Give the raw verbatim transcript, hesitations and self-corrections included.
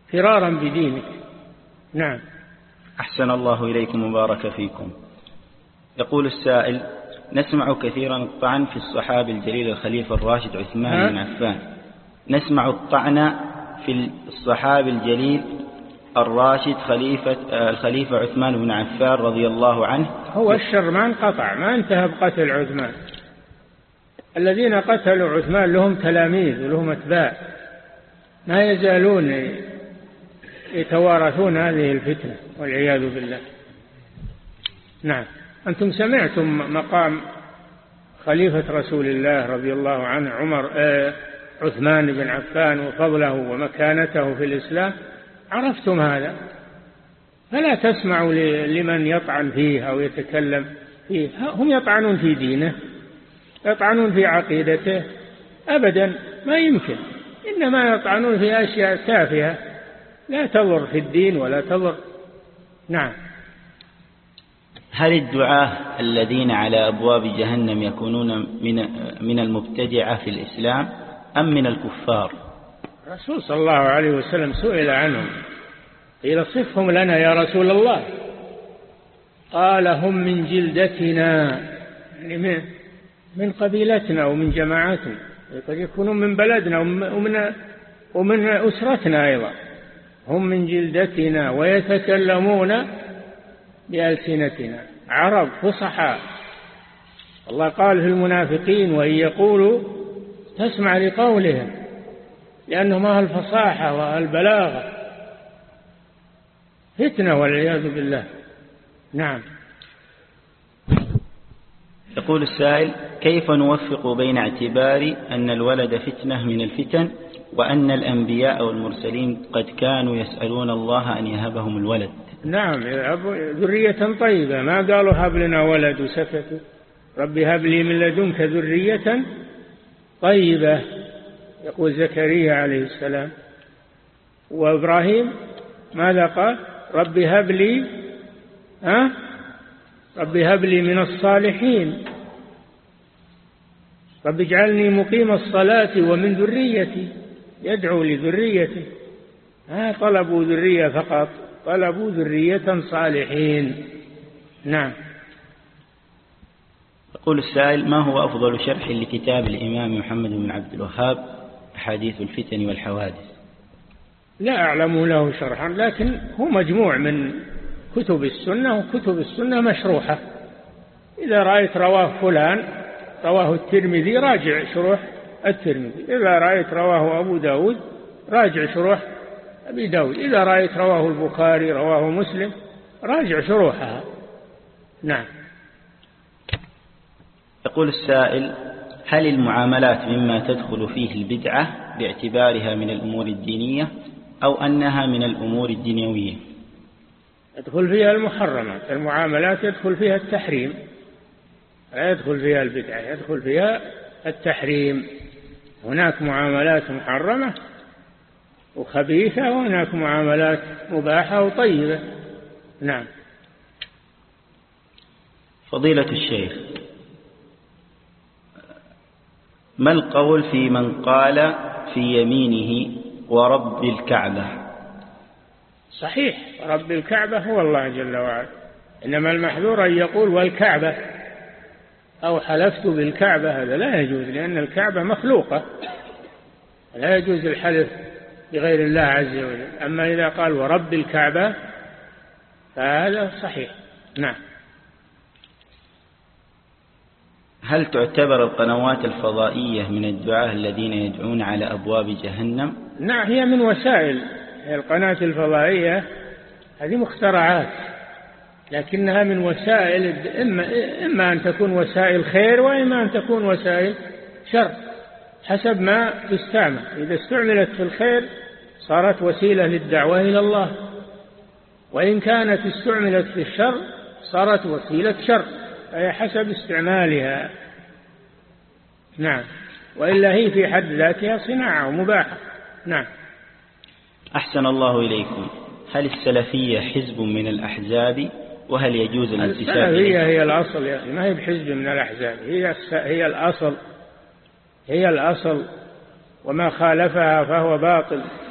فرارا بدينك. نعم. أحسن الله إليكم وبارك فيكم. يقول السائل: نسمع كثيرا الطعن في الصحابي الجليل الخليفة الراشد عثمان بن عفان نسمع الطعن في الصحابي الجليل الراشد خليفة الخليفة عثمان بن عفان رضي الله عنه. هو الشر ما انقطع، ما انتهى بقتل عثمان. الذين قتلوا عثمان لهم تلاميذ ولهم أتباع، ما يزالون يتوارثون هذه الفتنة والعياذ بالله. نعم. أنتم سمعتم مقام خليفة رسول الله رضي الله عنه عمر آه عثمان بن عفان وفضله ومكانته في الإسلام، عرفتم هذا، فلا تسمعوا لمن يطعن فيه أو يتكلم فيه. هم يطعنون في دينه، يطعنون في عقيدته، أبدا ما يمكن، إنما يطعنون في أشياء تافهة لا تضر في الدين ولا تضر. نعم. هل الدعاة الذين على أبواب جهنم يكونون من من المبتدعة في الإسلام أم من الكفار؟ الرسول صلى الله عليه وسلم سئل عنهم، قيل صفهم لنا يا رسول الله، قال هم من جلدتنا، يعني من قبيلتنا ومن جماعتنا، قد يكونون من بلدنا ومن ومن أسرتنا أيضا. هم من جلدتنا ويتكلمون بألسنتنا، عرب فصحاء. الله قال في المنافقين: وإن يقولوا تسمع لقولهم، لأنهم أهل الفصاحة والبلاغة، فتنة والعياذ بالله. نعم. يقول السائل: كيف نوفق بين اعتبار أن الولد فتنة من الفتن وأن الأنبياء والمرسلين قد كانوا يسألون الله أن يهبهم الولد؟ نعم، ذرية طيبة، ما قالوا هب لنا ولد وسكتوا. ربي هب لي من لدنك ذرية طيبة، يقول زكريا عليه السلام. وإبراهيم ماذا قال؟ ربي هب لي ها ربي هب لي من الصالحين، رب اجعلني مقيم الصلاة ومن ذريتي، يدعو لذريته. ها طلبوا ذرية فقط، طلبوا ذرية صالحين. نعم. يقول السائل: ما هو أفضل شرح لكتاب الإمام محمد بن عبد الوهاب أحاديث الفتن والحوادث؟ لا أعلم له شرحا، لكن هو مجموع من كتب السنة، وكتب السنة مشروحة. إذا رأيت رواه فلان، رواه الترمذي، راجع شروح الترمذي. إذا رأيت رواه أبو داود، راجع شروح أبي داود. إذا رأيت رواه البخاري، رواه مسلم، راجع شروحها. نعم. يقول السائل: هل المعاملات مما تدخل فيه البدعة باعتبارها من الأمور الدينية أو أنها من الأمور الدنيوية؟ يدخل فيها المحرمات، المعاملات يدخل فيها التحريم، لا يدخل فيها البدعة، يدخل فيها التحريم. هناك معاملات محرمة وخبيثة، وهناك معاملات مباحة وطيبة. نعم. فضيلة الشيخ، ما القول في من قال في يمينه ورب الكعبة؟ صحيح، رب الكعبة هو الله جل وعلا، إنما المحذور أن يقول والكعبة أو حلفت بالكعبة، هذا لا يجوز، لأن الكعبة مخلوقة، لا يجوز الحلف بغير الله عز وجل. أما إذا قال ورب الكعبة فهذا صحيح. نعم. هل تعتبر القنوات الفضائية من الدعاة الذين يدعون على أبواب جهنم؟ نعم، هي من وسائل. القناة الفضائية هذه مخترعات، لكنها من وسائل، إما, إما أن تكون وسائل خير وإما أن تكون وسائل شر، حسب ما تستعمل. إذا استعملت في الخير صارت وسيلة للدعوة إلى الله، وإن كانت استعملت في الشر صارت وسيلة شر، فهي حسب استعمالها. نعم. وإلا هي في حد ذاتها صناعة ومباحة. نعم. أحسن الله إليكم. هل السلفية حزب من الأحزاب، وهل يجوز الانتساب إليه؟ السلفية هي الأصل يا أخي، ما هي بحزب من الأحزاب، هي هي الأصل، هي الأصل، وما خالفها فهو باطل.